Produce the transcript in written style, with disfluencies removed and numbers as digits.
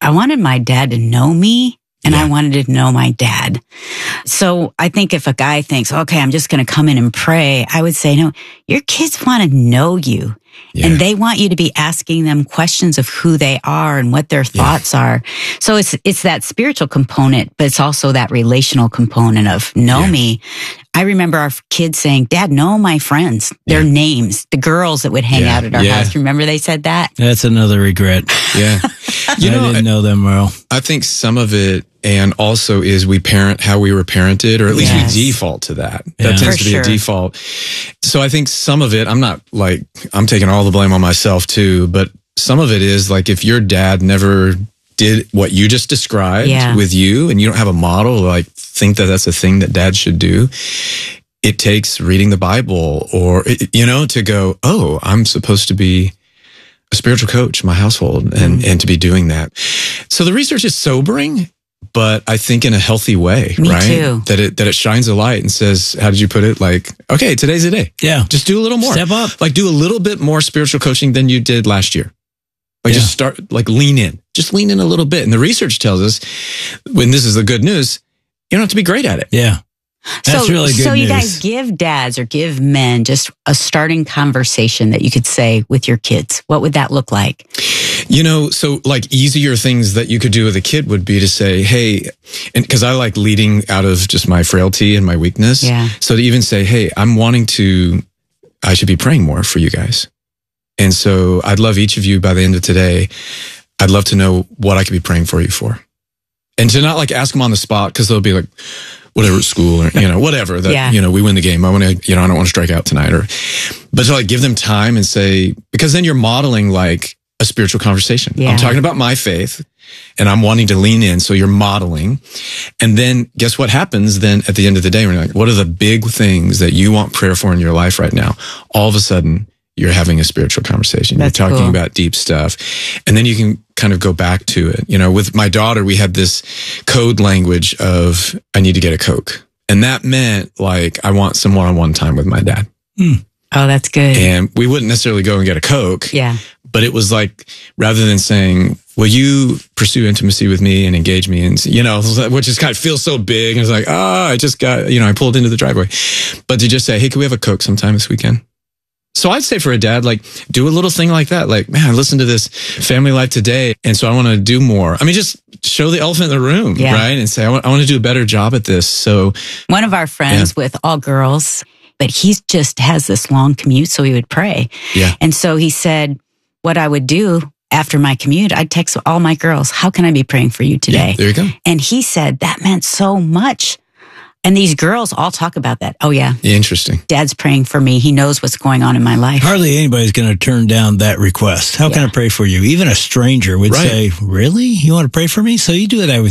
I wanted my dad to know me. And I wanted to know my dad. So I think if a guy thinks, okay, I'm just going to come in and pray, I would say, no, your kids want to know you. Yeah. And they want you to be asking them questions of who they are and what their thoughts are. So it's that spiritual component, but it's also that relational component of know me. I remember our kids saying, Dad, know my friends, their names, the girls that would hang out at our house. Remember they said that? That's another regret. Yeah. I didn't know them well. I think some of it, and also is we parent how we were parented, or at least we default to that. That tends to be a default. So I think some of it, I'm not like, I'm taking all the blame on myself too, but some of it is like if your dad never did what you just described with you, and you don't have a model, like think that that's a thing that dad should do, it takes reading the Bible or, to go, oh, I'm supposed to be a spiritual coach in my household and to be doing that. So the research is sobering, but I think in a healthy way, Me right? too. That it shines a light and says, how did you put it? Like, okay, today's the day. Yeah. Just do a little more. Step up. Like do a little bit more spiritual coaching than you did last year. Like just start, like lean in. Just lean in a little bit. And the research tells us, when this is the good news, you don't have to be great at it. Yeah. That's really good So you news. guys give dads or give men just a starting conversation that you could say with your kids. What would that look like? So like easier things that you could do with a kid would be to say, hey, and because I like leading out of just my frailty and my weakness. Yeah. So to even say, hey, I should be praying more for you guys. And so I'd love each of you by the end of today, I'd love to know what I could be praying for you for. And to not like ask them on the spot, because they'll be like, whatever at school or, whatever that, we win the game. I want to, I don't want to strike out tonight but to like give them time and say, because then you're modeling like a spiritual conversation. I'm talking about my faith and I'm wanting to lean in. So you're modeling. And then guess what happens then at the end of the day, when you're like, what are the big things that you want prayer for in your life right now? All of a sudden you're having a spiritual conversation. That's you're talking cool. about deep stuff. And then you can kind of go back to it. With my daughter, we had this code language of, I need to get a Coke. And that meant like, I want some one-on-one time with my dad. Oh, that's good. And we wouldn't necessarily go and get a Coke. Yeah. But it was like, rather than saying, will you pursue intimacy with me and engage me? And, which is kind of feels so big. And it's like, I just got, I pulled into the driveway. But to just say, hey, can we have a Coke sometime this weekend? So I'd say for a dad, like, do a little thing like that. Like, man, I listened to this Family Life Today, and so I want to do more. I mean, just show the elephant in the room, right? And say, I want to do a better job at this. So one of our friends with all girls, but he just has this long commute, so he would pray. Yeah. And so he said, what I would do after my commute, I'd text all my girls, how can I be praying for you today? Yeah, there you go. And he said, that meant so much. And these girls all talk about that. Oh, yeah. Interesting. Dad's praying for me. He knows what's going on in my life. Hardly anybody's going to turn down that request. How can I pray for you? Even a stranger would say, really? You want to pray for me? So you do that with